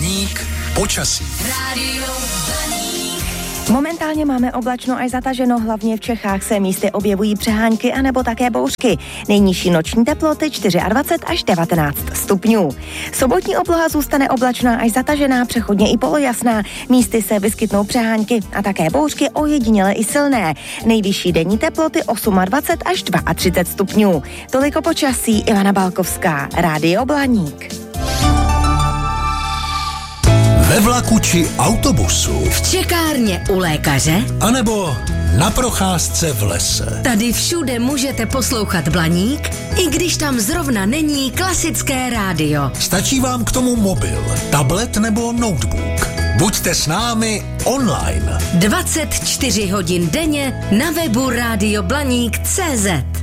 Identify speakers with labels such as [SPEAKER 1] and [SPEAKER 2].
[SPEAKER 1] Blaník počasí.
[SPEAKER 2] Rádio Blaník.
[SPEAKER 3] Momentálně máme oblačno až zataženo, hlavně v Čechách se místy objevují přehánky anebo také bouřky. Nejnižší noční teploty 24 až 19 stupňů. Sobotní obloha zůstane oblačná až zatažená, přechodně i polojasná. Místy se vyskytnou přehánky a také bouřky, ojediněle i silné. Nejvyšší denní teploty 28 až 32 stupňů. Toliko počasí, Ivana Balkovská, Rádio Blaník.
[SPEAKER 1] Ve vlaku či autobusu.
[SPEAKER 2] V čekárně u lékaře.
[SPEAKER 1] A nebo na procházce v lese.
[SPEAKER 2] Tady všude můžete poslouchat Blaník, i když tam zrovna není klasické rádio.
[SPEAKER 1] Stačí vám k tomu mobil, tablet nebo notebook. Buďte s námi online.
[SPEAKER 2] 24 hodin denně na webu radioblaník.cz.